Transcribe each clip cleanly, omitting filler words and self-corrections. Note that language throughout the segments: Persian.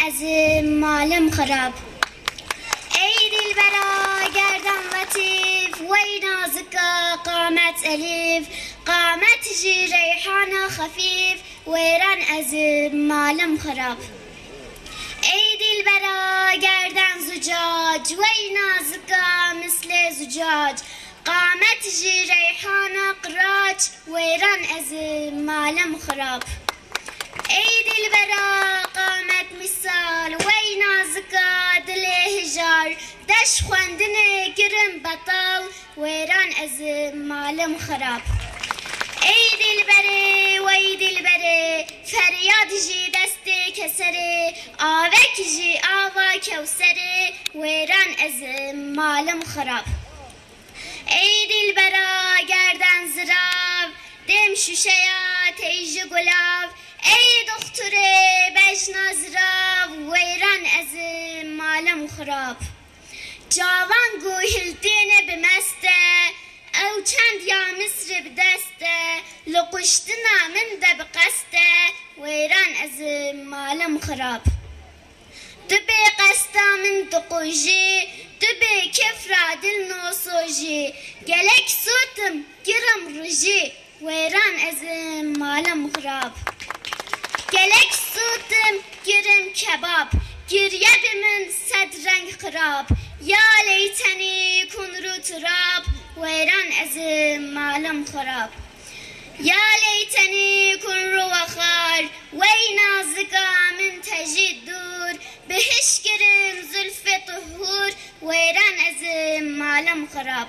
از مالم خراب. ای دلبرا گردن لطیف وی نازکا قامت الیف، قامت جی ریحان خفیف ویران از مالم خراب. ای دلبرا گردن زجاج وی نازکا مثل زجاج، قامت جی ریحان قراج ویران از مالم خراب. ای دلبرا قامت مثال وی نازکا دل هجار، دش خواندن گرم بطال ویران از مالم خراب. ای دلبره وی دلبره فریاد جی دست کسره، آوک جی آوا کوسره ویران از مالم خراب. ای دلبرا گردن زراو دم شوشیا تیج گلاو، ای دختر بجنا زراو ویران از مالم خراب. جوان گوهلتین بمسته او چند یا مصر بدسته، لقشتنا من ده بقسته ویران از مالم خراب. دبی قستا من دقوجی دبی کفرا دل نوسوجی، گلک سوتم گرم رجی ویران از مالم خراب. گلک سوتم گرم کباب، گریه من صد رنگ خراب، یا لیتنی کن رو تراب ویران از مالم خراب. یا لیتنی کن رو وخار وی نازکا من تجید دور، بهش گرم زلف طهور ویران از مالم خراب.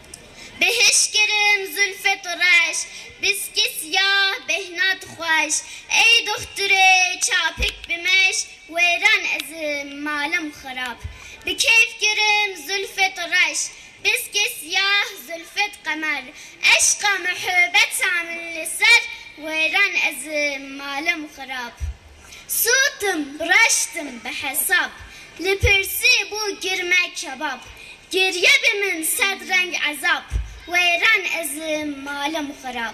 بهش گرم زلف طرش بسکی سیاه بهنات خوش، ای دختر چاپک بمش ویران از مالم خراب. بکیف گرم زلف طرش بسکی سیاه زلفت قمر، عشق محبت عامل لسر ویران از مالم خراب. صوتم برشتم بحساب لپرسی بو گرمه کباب، گریه بمن صد رنگ عذاب ویران از مالم خراب.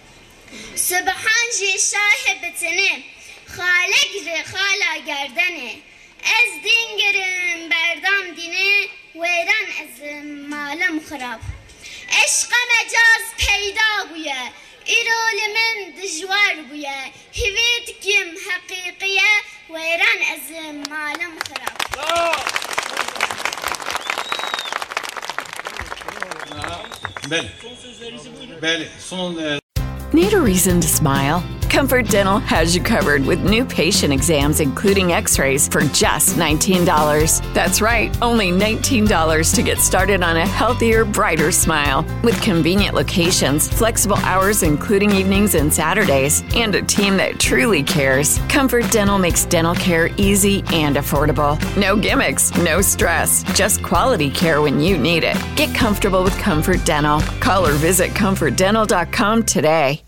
سبحان جی شاه بتنه خالق ر خالا گردنه، از دین گرم بردام دینه ویران از مالم خراب. عشق مجاز پیدا بویه ایرول من دجوار بویه، هویت کم حقیقیه ویران از مالم خراب. بله son. Need a reason to smile? Comfort Dental has you covered with new patient exams, including x-rays, for just $19. That's right, only $19 to get started on a healthier, brighter smile. With convenient locations, flexible hours including evenings and Saturdays, and a team that truly cares, Comfort Dental makes dental care easy and affordable. No gimmicks, no stress, just quality care when you need it. Get comfortable with Comfort Dental. Call or visit ComfortDental.com today.